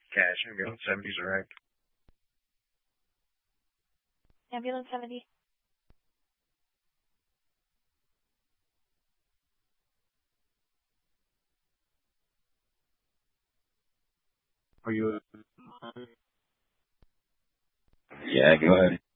Cash, ambulance 70's arrived. Ambulance 70. Are you? Yeah, go ahead.